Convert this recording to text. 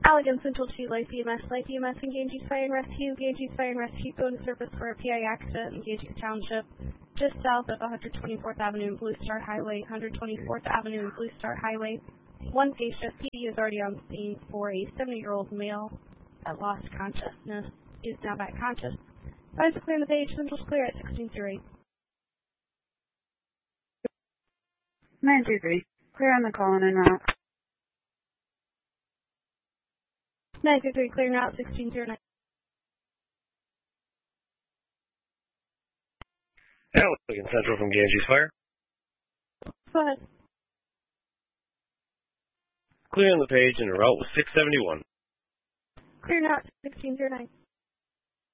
Allegan Central 2, Light EMS, and Ganges Fire and Rescue. Ganges Fire and Rescue phone service for a PI accident in Ganges Township, just south of 124th Avenue and Blue Star Highway, 124th Avenue and Blue Star Highway. One patient, PD, is already on scene for a 70-year-old male that lost consciousness, is now back conscious. Advise to clear the page, Central's clear at 1608. 923, clear on the call and en route. 923, clear route 1609. Allegan Central from Ganges Fire. Go ahead. Clear on the page and en route with 671. Clear route 1609.